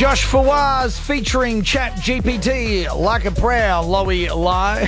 Josh Fawaz featuring Chat GPT, Like a Prayer, Lowy Live.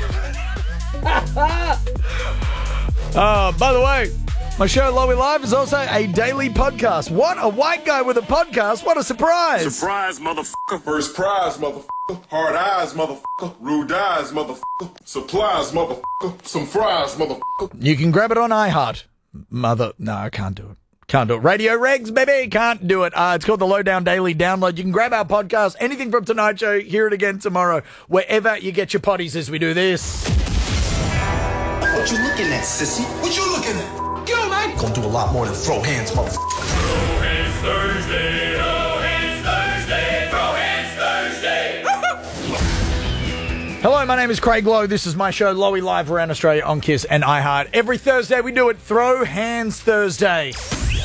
By the way, my show Lowy Live is also a daily podcast. What? A white guy with a podcast? What a surprise. Surprise, motherfucker. First prize, motherfucker. Hard eyes, motherfucker. Rude eyes, motherfucker. Supplies, motherfucker. Some fries, motherfucker. You can grab it on iHeart. No, I can't do it. Can't do it. Radio Regs, baby, can't do it. It's called the Lowdown Daily Download. You can grab our podcast, anything from Tonight Show, hear it again tomorrow, wherever you get your potties as we do this. What you looking at, sissy? What you looking at? Yo, man. Gonna do a lot more than throw hands, motherfucker. Throw hands Thursday, throw hands Thursday, throw hands Thursday. Hello, my name is Craig Lowe. This is my show, Lowy Live, around Australia on KISS and iHeart. Every Thursday we do it, Throw Hands Thursday.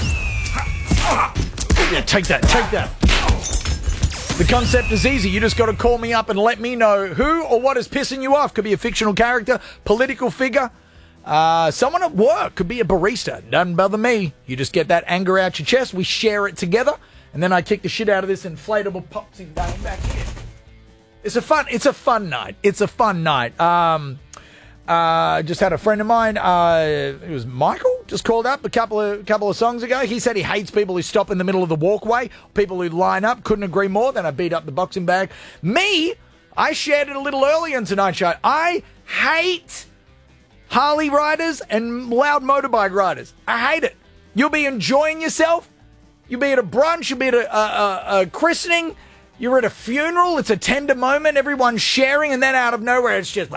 Yeah, take that. The concept is easy. You just got to call me up and let me know who or what is pissing you off. Could be a fictional character, political figure, someone at work. Could be a barista. Doesn't bother me. You just get that anger out your chest. We share it together. And then I kick the shit out of this inflatable popsy bang back here. It's a fun night. Just had a friend of mine, it was Michael, just called up a couple of songs ago. He said he hates people who stop in the middle of the walkway, people who line up. Couldn't agree more. Then I beat up the boxing bag. Me, I shared it a little earlier in tonight's show. I hate Harley riders and loud motorbike riders. I hate it. You'll be enjoying yourself. You'll be at a brunch. You'll be at a christening. You're at a funeral. It's a tender moment. Everyone's sharing, and then out of nowhere, it's just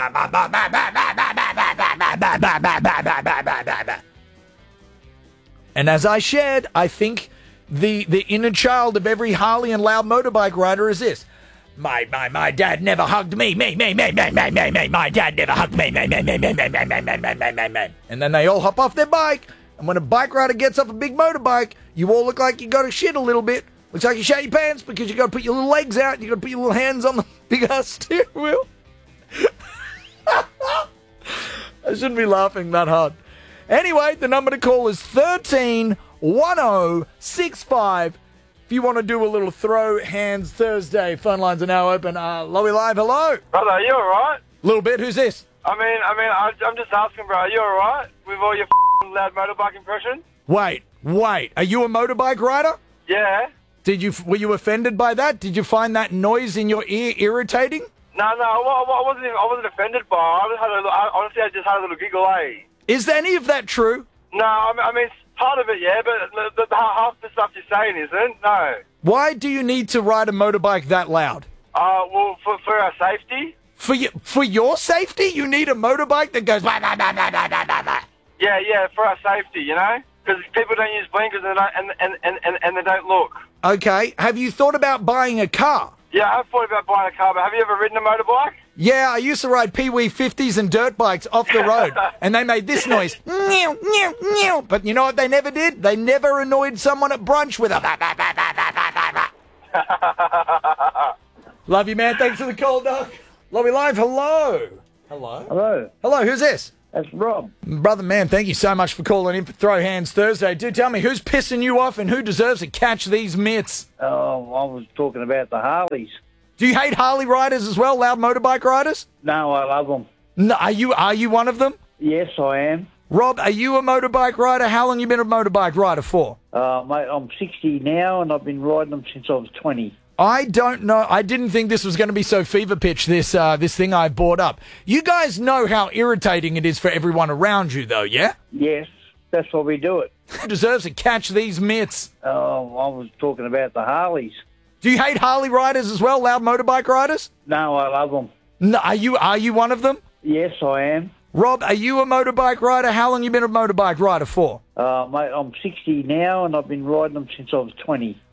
and as I shared, I think the inner child of every Harley and loud motorbike rider is this. My dad never hugged me. Me. My dad never hugged me. Me. And then they all hop off their bike. And when a bike rider gets off a big motorbike, you all look like you got to shit a little bit. Looks like you shut your pants because you got to put your little legs out. You got to put your little hands on the big ass steering wheel. I shouldn't be laughing that hard. Anyway, the number to call is 131065. If you want to do a little Throw Hands Thursday, phone lines are now open. Lowy Live, hello. Brother, are you alright? Little bit. Who's this? I'm just asking, bro, are you alright with all your loud motorbike impressions? Wait. Are you a motorbike rider? Yeah. Were you offended by that? Did you find that noise in your ear irritating? No, I wasn't offended by it. Honestly, I just had a little giggle, eh? Is any of that true? No, I mean, part of it, yeah, but the half the stuff you're saying isn't. No. Why do you need to ride a motorbike that loud? Well, for our safety. For your safety, you need a motorbike that goes. Yeah, for our safety, you know, because people don't use blinkers and they don't look. Okay. Have you thought about buying a car? Yeah, I've thought about buying a car, but have you ever ridden a motorbike? Yeah, I used to ride Pee-wee 50s and dirt bikes off the road, and they made this noise. But you know what they never did? They never annoyed someone at brunch with a... Love you, man. Thanks for the call, Doc. Lowy Live, hello. Hello. Hello, who's this? That's Rob. Brother, man, thank you so much for calling in for Throw Hands Thursday. Do tell me, who's pissing you off and who deserves to catch these mitts? Oh, I was talking about the Harleys. Do you hate Harley riders as well, loud motorbike riders? No, I love them. No, are you one of them? Yes, I am. Rob, are you a motorbike rider? How long you been a motorbike rider for? Mate, I'm 60 now, and I've been riding them since I was 20. I don't know. I didn't think this was going to be so fever pitch, this thing I bought up. You guys know how irritating it is for everyone around you, though, yeah? Yes, that's why we do it. Who deserves to catch these mitts? Oh, I was talking about the Harleys. Do you hate Harley riders as well, loud motorbike riders? No, I love them. No, are you one of them? Yes, I am. Rob, are you a motorbike rider? How long you been a motorbike rider for? Mate, I'm 60 now, and I've been riding them since I was 20.